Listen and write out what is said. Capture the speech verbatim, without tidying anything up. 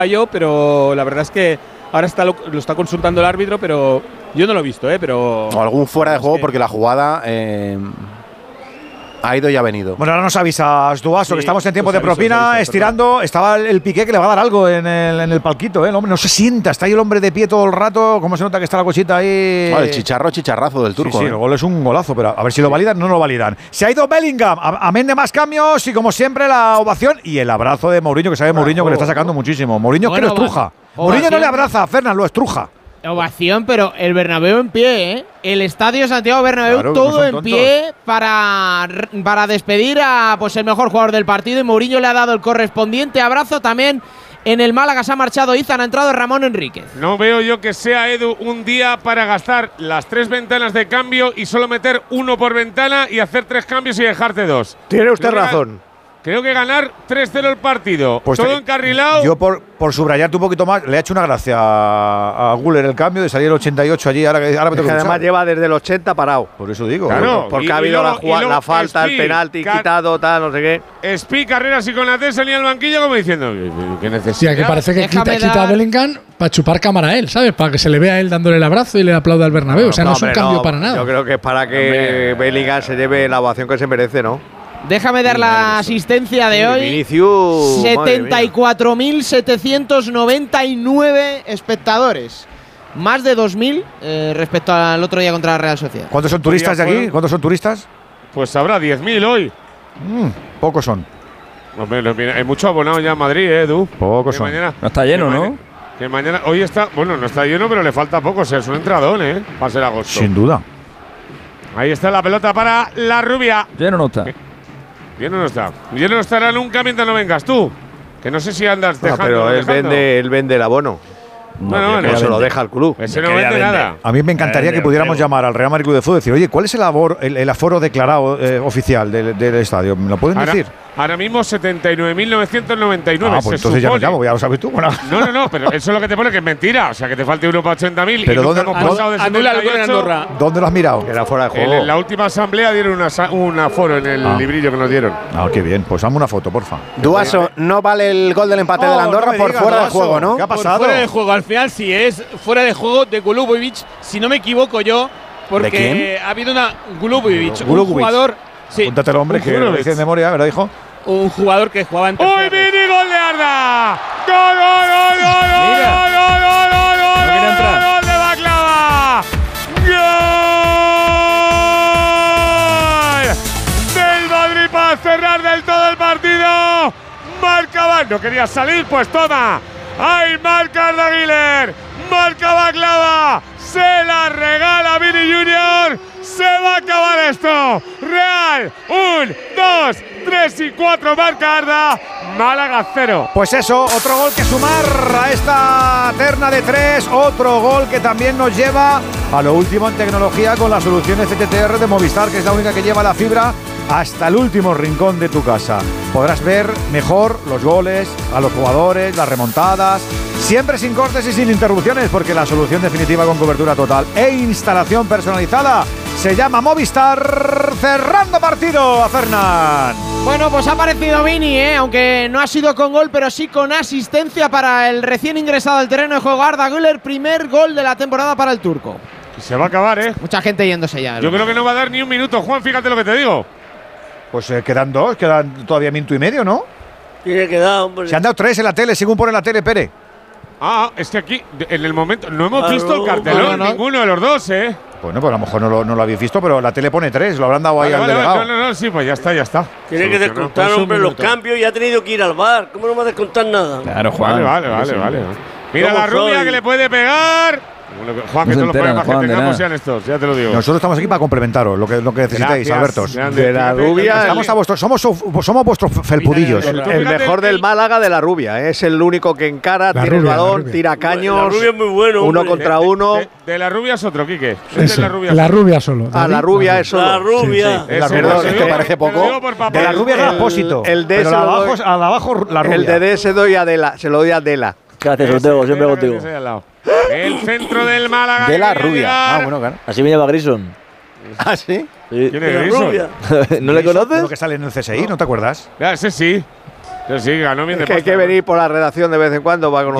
yo, pero la verdad es que ahora está lo, lo está consultando el árbitro, pero yo no lo he visto, ¿eh? Pero o algún fuera de juego porque la jugada eh, ha ido y ha venido. Bueno, ahora nos avisas, Duaso, sí, que estamos en tiempo de aviso, propina, aviso, estirando. Estaba el, el Piqué que le va a dar algo en el, en el palquito, ¿eh? El hombre no se sienta, está ahí el hombre de pie todo el rato. ¿Cómo se nota que está la cosita ahí? Vale, el chicharro, chicharrazo del turco. Sí, sí, ¿eh? el gol es un golazo, pero a ver si lo validan, no lo validan. Se ha ido Bellingham, amén de más cambios y como siempre la ovación y el abrazo de Mourinho, que sabe bueno, Mourinho oh, que le está sacando muchísimo. Mourinho bueno, es que lo estruja. Mourinho no le abraza a Fernan, lo estruja. Ovación, pero el Bernabéu en pie, ¿eh? El estadio Santiago Bernabéu claro, todo en pie para, para despedir a pues el mejor jugador del partido y Mourinho le ha dado el correspondiente abrazo. También en el Málaga se ha marchado Izan, ha entrado Ramón Enríquez. No veo yo que sea, Edu, un día para gastar las tres ventanas de cambio y solo meter uno por ventana y hacer tres cambios y dejarte dos. Tiene usted razón. Creo que ganar tres cero el partido. Pues todo te, encarrilado. Yo, por, por subrayarte un poquito más, le he hecho una gracia a, a Güler el cambio de salir el ochenta y ocho allí. Ahora, ahora me tengo que que además lleva desde el ochenta parado. Por eso digo. Claro, porque y, ha habido luego, la, jugada, luego, la falta, Espi, el penalti, quitado, tal, no sé qué. Espi, Carreras y Konaté salía al banquillo como diciendo ¿qué necesidad? Sí, que parece que quita, quita a Bellingham para chupar cámara a él, ¿sabes? Para que se le vea a él dándole el abrazo y le aplauda al Bernabéu. No, o sea, no, no es un hombre, cambio no, para nada. Yo creo que es para que hombre. Bellingham se lleve la ovación que se merece, ¿no? Déjame dar la asistencia de hoy. Vinicius, setenta y cuatro mil setecientos noventa y nueve espectadores. Más de dos mil eh, respecto al otro día contra la Real Sociedad. ¿Cuántos son turistas de aquí? ¿Cuántos son turistas? Pues habrá diez mil hoy. Mm, pocos son. Hombre, hay mucho abonado ya en Madrid, ¿eh, Edu? Pocos son. Mañana, no está lleno, que ¿no? Mañana, que mañana, hoy está, bueno, no está lleno, pero le falta poco. O sea, es un entradón, ¿eh? Va a ser agosto. Sin duda. Ahí está la pelota para la rubia. Lleno no está. Lleno no está. Lleno no estará nunca mientras no vengas tú. Que no sé si andas no, dejando. Pero él dejando. vende, él vende el abono. No, bueno, no, no se lo deja al club. Ese no vende vende. nada. A mí me encantaría que pudiéramos llamar al Real Madrid Club de Fútbol y decir, oye, ¿cuál es el, abor, el, el aforo declarado eh, oficial del, del estadio? ¿Me lo pueden ahora, decir? Ahora mismo setenta y nueve mil novecientos noventa y nueve. Ah, pues entonces supone. ya no llamo, ya lo sabes tú. Bueno. No, no, no, pero eso es lo que te pone que es mentira. O sea, que te falte uno para ochenta mil. Pero y ¿dónde, hemos pasado de anula el gol en Andorra. ¿Dónde lo has mirado? Que era fuera de juego. En la última asamblea dieron una, un aforo en el ah. librillo que nos dieron. Ah, qué bien. Pues hazme una foto, porfa. Duaso, no vale el gol del empate oh, de la Andorra no por digas, fuera Duaso. de juego, ¿no? ¿Qué ha pasado? Por fuera de juego. Al final, si es fuera de juego de Golubovic, si no me equivoco yo, porque ha habido una Golubovic, un jugador. Sí, apúntate al hombre que lo dice de memoria, ¿verdad, hijo? Un jugador que jugaba en ¡Uy, Vini, gol de Arda! ¡Gol, gol, gol, gol, Mira. gol, gol, gol, gol, gol, no gol, gol, gol de Baklava! ¡Gol! Del Madrid para cerrar del todo el partido. Marca, no quería salir, pues toma. ¡Ay, marca Arda Güler! ¡Marca Baklava! ¡Se la regala Vini Junior! ¡Se va a acabar esto! ¡Real! ¡Un, dos, tres y cuatro! Marca Arda. Málaga cero. Pues eso, otro gol que sumar a esta terna de tres. Otro gol que también nos lleva a lo último en tecnología con las soluciones C T T R de Movistar, que es la única que lleva la fibra hasta el último rincón de tu casa. Podrás ver mejor los goles, a los jugadores, las remontadas, siempre sin cortes y sin interrupciones, porque la solución definitiva con cobertura total e instalación personalizada se llama Movistar. Cerrando partido a Fernán. Bueno, pues ha aparecido Vini, ¿eh? Aunque no ha sido con gol, pero sí con asistencia para el recién ingresado al terreno de juego Arda Güler. Primer gol de la temporada para el turco. Se va a acabar, ¿eh? Mucha gente yéndose ya. Yo creo que no va a dar ni un minuto, Juan, fíjate lo que te digo. Pues eh, quedan dos, quedan todavía minuto y medio, ¿no? Tiene que dar, hombre. Se han dado tres en la tele, según pone la tele, Pere. Ah, es que aquí, en el momento, no hemos Claro, visto el cartelón, no, no. ninguno de los dos, ¿eh? Bueno, pues a lo mejor no lo, no lo habéis visto, pero la tele pone tres, lo habrán dado ahí Vale, al vale, delegado. vale, no, no, no, sí, pues ya está, ya está. Tiene que Solucionado. descontar, Pues un hombre, los minuto. cambios y ha tenido que ir al bar. ¿Cómo no va a descontar nada? Claro, Juan. Vale, vale, vale, Sí, vale. Mira ¿Cómo la rubia soy? que le puede pegar. Juan, No que se todos los enteran, problemas Juan, que de tengamos nada. sean estos, ya te lo digo. Nosotros estamos aquí para complementaros lo que, lo que necesitéis, Gracias, Albertos. grande. De la Fíjate, rubia, Estamos a vuestros, somos, somos vuestros felpudillos. El, Tú el fíjate mejor el- del Málaga de la rubia, ¿eh? Es el único que encara, La tiene rubia, el la balón, rubia. tira caños. La rubia es muy bueno, uno hombre. contra De- de- uno. De, de la rubia es otro, Quique. Ese Eso, es la rubia. la rubia solo. Ah, la David, rubia es solo. La rubia. Sí, sí. Ese La no, perdón, te es digo que por- parece te lo poco. digo por papá. De la rubia era El- Apósito. el de pero ese la lo abajo, doy- a la abajo la rubia. El de D se doy a Adela, se lo doy a Adela. Gracias, Ese, Ortego, siempre ese, contigo. ese de al lado. El centro del Málaga. De que la quería rubia. llegar. Ah, bueno, claro. Así me llama Grison. ¿Ah, sí? Sí. ¿Quién La es Grison? rubia. ¿No le Uno conoces? que sale en el C S I, ¿no te acuerdas? Ya, ese sí. Sí, ganó bien de Es que hay que venir por la redacción de vez en cuando para conocer.